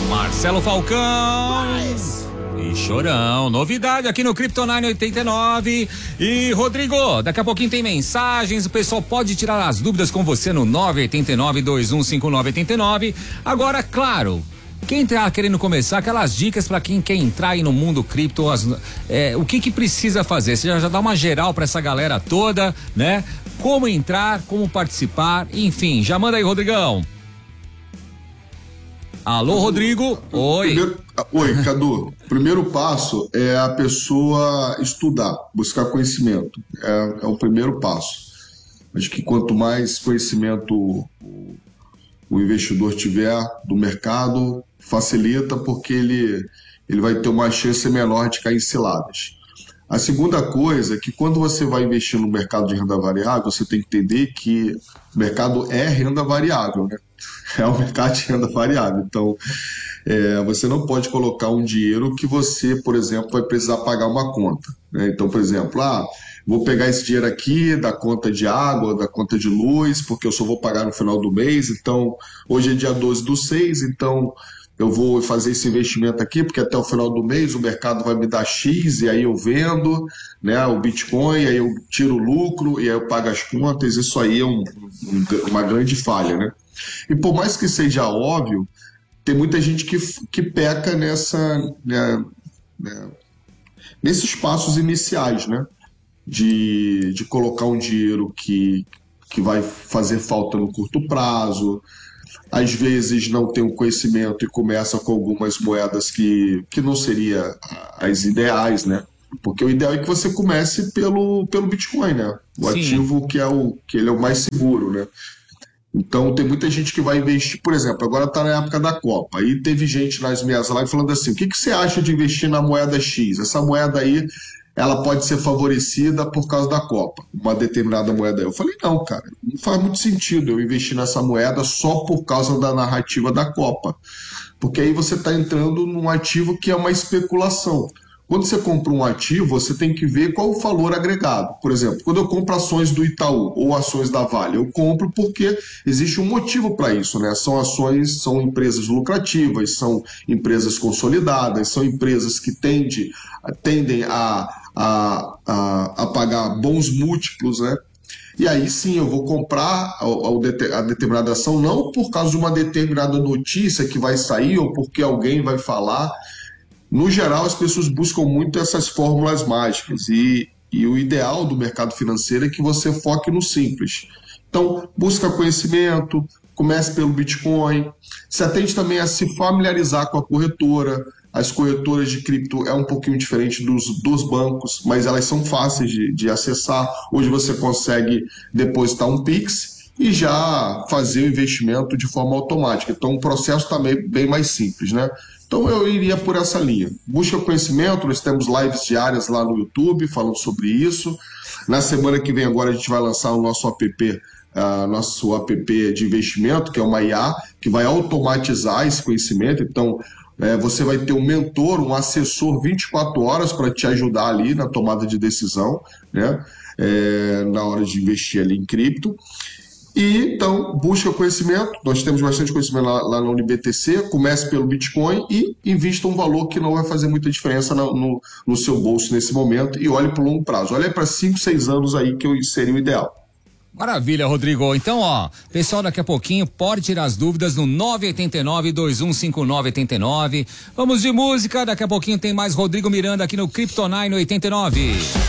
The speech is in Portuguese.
Marcelo Falcão e Chorão, novidade aqui no Kryptonite 89. E Rodrigo, daqui a pouquinho tem mensagens, o pessoal pode tirar as dúvidas com você no 989-215989. Agora, claro, quem tá querendo começar, aquelas dicas para quem quer entrar aí no mundo cripto, o que precisa fazer? Você já dá uma geral para essa galera toda, né? Como entrar, como participar, enfim, já manda aí, Rodrigão. Alô, Rodrigo. Oi. Oi, Cadu. Primeiro passo é a pessoa estudar, buscar conhecimento. É o primeiro passo. Acho que quanto mais conhecimento o investidor tiver do mercado, facilita, porque ele vai ter uma chance menor de cair em ciladas. A segunda coisa é que quando você vai investir no mercado de renda variável, você tem que entender que o mercado é renda variável, né? É um mercado de renda variável. Então, você não pode colocar um dinheiro que você, por exemplo, vai precisar pagar uma conta, né? Então, por exemplo, vou pegar esse dinheiro aqui da conta de água, da conta de luz, porque eu só vou pagar no final do mês. Então, hoje é dia 12/6, então eu vou fazer esse investimento aqui, porque até o final do mês o mercado vai me dar X, e aí eu vendo, né, o Bitcoin, aí eu tiro o lucro, e aí eu pago as contas. Isso aí é uma grande falha, né? E por mais que seja óbvio, tem muita gente que peca nesses passos iniciais, né? De colocar um dinheiro que vai fazer falta no curto prazo, às vezes não tem o conhecimento e começa com algumas moedas que não seriam as ideais, né? Porque o ideal é que você comece pelo Bitcoin, né? O Sim. ativo que ele é o mais seguro, né? Então tem muita gente que vai investir, por exemplo, agora está na época da Copa, aí teve gente nas minhas lives falando assim, o que você acha de investir na moeda X? Essa moeda aí, ela pode ser favorecida por causa da Copa, uma determinada moeda aí. Eu falei, não, cara, não faz muito sentido eu investir nessa moeda só por causa da narrativa da Copa, porque aí você está entrando num ativo que é uma especulação. Quando você compra um ativo, você tem que ver qual o valor agregado. Por exemplo, quando eu compro ações do Itaú ou ações da Vale, eu compro porque existe um motivo para isso, né? São empresas lucrativas, são empresas consolidadas, são empresas que tendem a pagar bons múltiplos, né? E aí sim eu vou comprar a determinada ação, não por causa de uma determinada notícia que vai sair ou porque alguém vai falar. No geral, as pessoas buscam muito essas fórmulas mágicas e o ideal do mercado financeiro é que você foque no simples. Então, busca conhecimento, comece pelo Bitcoin, se atente também a se familiarizar com a corretora. As corretoras de cripto é um pouquinho diferente dos bancos, mas elas são fáceis de acessar. Hoje você consegue depositar um Pix e já fazer o investimento de forma automática. Então, o processo está bem mais simples, né? Então eu iria por essa linha. Busca conhecimento, nós temos lives diárias lá no YouTube falando sobre isso. Na semana que vem agora a gente vai lançar o nosso app de investimento, que é uma IA, que vai automatizar esse conhecimento. Então você vai ter um mentor, um assessor 24 horas para te ajudar ali na tomada de decisão, né? Na hora de investir ali em cripto. E então, busca conhecimento, nós temos bastante conhecimento lá na UniBTC, comece pelo Bitcoin e invista um valor que não vai fazer muita diferença no seu bolso nesse momento e olhe para o longo prazo. Olhe para 5, 6 anos aí que seria o ideal. Maravilha, Rodrigo. Então, pessoal, daqui a pouquinho pode tirar as dúvidas no 989-215989. Vamos de música, daqui a pouquinho tem mais Rodrigo Miranda aqui no Kryptonite 89.